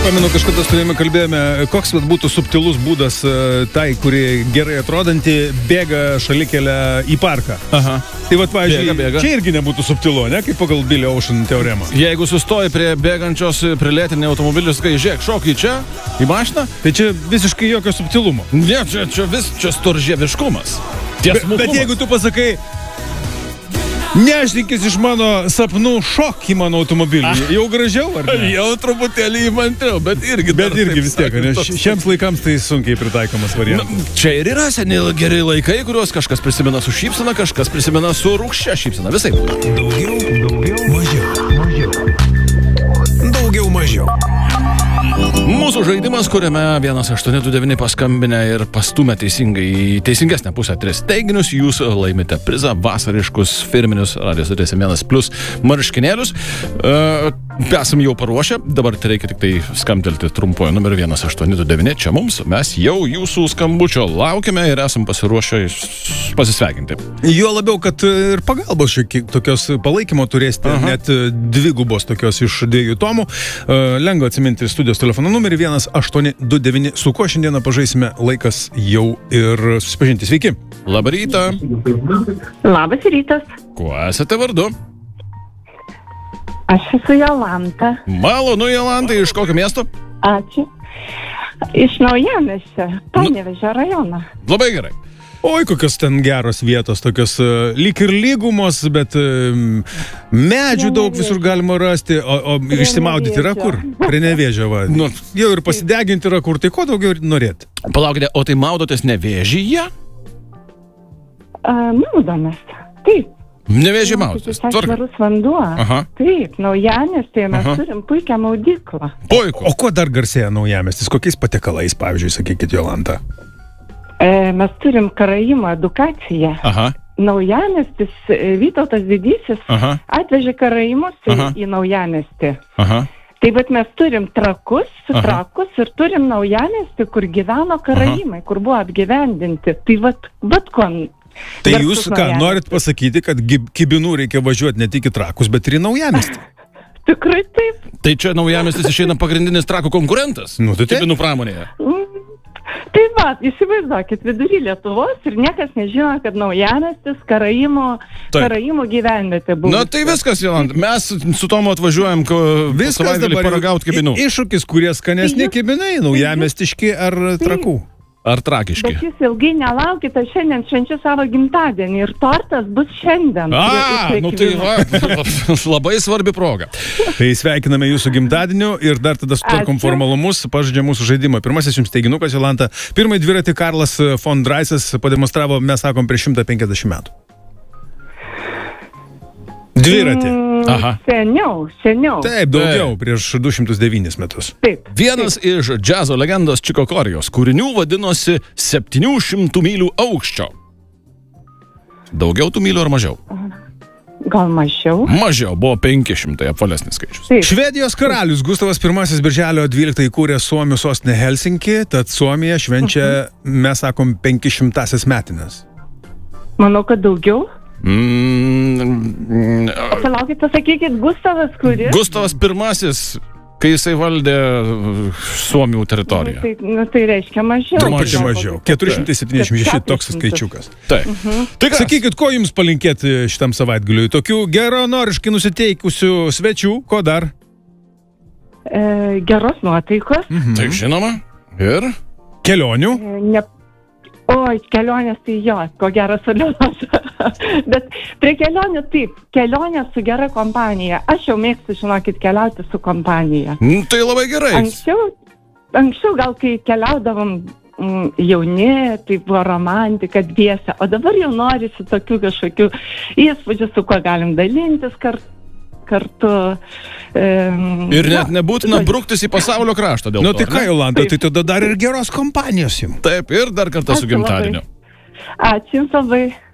Pamenu, kažkada su tavimi kalbėjome, koks būtų subtilus būdas tai, kuri gerai atrodanti, bėga šalikelę į parką. Aha. Tai vat, pavyzdžiui, bėga. Čia irgi nebūtų subtilu, ne? Kaip pagal Billy Ocean teoremą. Jeigu sustoji prie bėgančios prilėtinį automobilį, sakai, žiūrėk, šok į čia, į mašiną. Tai čia visiškai jokio subtilumo. Ne, čia storžieviškumas. Bet jeigu tu pasakai, neždinkis iš mano sapnų, šok į mano automobilį. Jau gražiau, ar ne? Jau truputėlį įmantriau, bet irgi vis tiek, nes šiems laikams tai sunkiai pritaikomas variantas. Čia ir yra seniai geri laikai, kuriuos kažkas prisimena su šypsena, kažkas prisimena su rūgščia šypsena. Visai. Daugiau, mažiau. Mūsų žaidimas, kuriame 1829 paskambinę ir pastumę teisingesnę pusę 3 teiginius, jūs laimite prizą vasariškus firminius Radijos Stoties M1 Plus marškinėlius. Esam jau paruošę, dabar reikia tik tai skambtelti trumpuoju numeriu 1829. Čia mums, mes jau jūsų skambučio laukiame ir esam pasiruošę pasisveikinti. Jo labiau, kad ir pagalbos šiek tokios palaikymo turėsite, net dvigubos tokios iš 2 tomų. Lengva atsiminti studijos telefono numerį 1829, su kuo šiandieną pažaisime, laikas jau ir susipažinti. Sveiki. Labą rytą. Labas rytas. Kuo esate vardu? Aš esu Jolanta. Malonu, Jolanta, iš kokio miesto? Ačiū. Iš Naujamiesčio, Panevėžio rajono. Labai gerai. Oi, kokios ten geros vietos, tokios lyg ir lygumos, bet medžių daug visur galima rasti, o išsimaudyti yra kur? Prie Nevėžio, va. Jau ir pasideginti yra kur, tai ko daugiau norėt? Palaukite, o tai maudotės Nevėžyje? Maudomės, taip. Nevėžį maudotės, tvarka. Švarus vanduo. Aha. Taip, Naujamiesčio mes turim puikią maudyklą. Puiku. O kuo dar garsėja Naujamiestis? Kokiais patiekalais, pavyzdžiui, sakykit, Jolanta? Mes turim karaimų edukaciją. Aha. Naujamiestis, Vytautas Didysis atvežė karaimus į Naujamiestį. Aha. Tai vat mes turim trakus ir turim Naujamiestį, kur gyveno karaimai, kur buvo apgyvendinti. Tai vat ko. Tai jūs ką, norit pasakyti, kad Kibinų reikia važiuoti ne tik į Trakus, bet ir į Naujamiestį? Tikrai taip. Tai čia Naujamiestis išeina pagrindinis Trakų konkurentas? Nu, tai Kibinų pramonėje. Tai va, įsivaizduokit, vidury Lietuvos ir niekas nežino, kad Naujamiestis karaimų gyvenvietė buvo. Na tai viskas, Jolanta. Mes su Tomu atvažiuojam savaitgalį paragaut Kibinų. Iššūkis, kurie skanesni Kibinai, Naujamiestiški ar Trakų? Ar trakiški? Bet jūs ilgai nelaukite, aš šiandien švenčiu savo gimtadienį ir tortas bus šiandien. Nu tai va, labai svarbi proga. Tai sveikiname jūsų gimtadieniu ir dar tada sutvarkom formalumus, pažaidžia mūsų žaidimą. Pirmasis jums teiginukas, Jolanta. Pirmąjį dviratį Karlas von Dreisas pademonstravo, mes sakom, prieš 150 metų. Dviratį. Aha. Seniau. Taip, daugiau, prieš 209 metus. Taip. Vienas iš džiazo legendos Čiko Korijos kūrinių vadinosi 700 mylių aukščio. Daugiau tų mylių ar mažiau? Gal mažiau? Mažiau, buvo 500, apvalesnis skaičius. Taip. Švedijos karalius Gustavas I birželio 12 įkūrė Suomių sostinę Helsinkį, tad Suomija švenčia, mes sakom, 500-asias metinės. Manau, kad daugiau. Palaukit, pasakykit, Gustavas kuris? Gustavas I, kai jisai valdė Suomių teritoriją. Tai reiškia mažiau. Truputį mažiau. 476 toks skaičiukas. Taip. Tai sakykit, ko jums palinkėti šitam savaitgaliui? Tokių geranoriškai nusiteikusių svečių, ko dar? Geros nuotaikos. Tai žinoma. Ir? Kelionių? Oi, kelionės tai jo, ko gero svarbiausia. Bet prie kelionių taip, kelionė su gera kompanija. Aš jau mėgstu, žinokit, keliauti su kompanija. Tai labai gerai. Anksčiau gal kai keliaudavom jauni, tai buvo romantika, dviese, o dabar jau norisi tokių kažkokių įspūdžių, su kuo galim dalintis kartu. Ir net nebūtina bruktis į pasaulio kraštą dėl to. Nu tai ką, Jolanta, tai tada dar ir geros kompanijos jums. Taip, ir dar kartą su gimtadieniu. Ačiū jums labai.